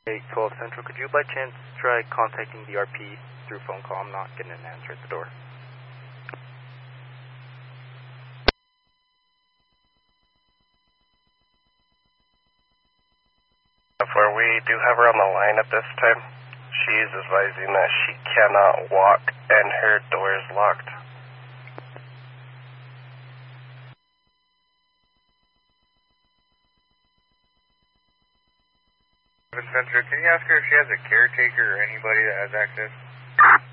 812 Central, could you by chance try contacting the RP through phone call? I'm not getting an answer at the door. Where we do have her on the line at this time, she is advising that she cannot walk and her door is locked. Center, can you ask her if she has a caretaker or anybody that has access?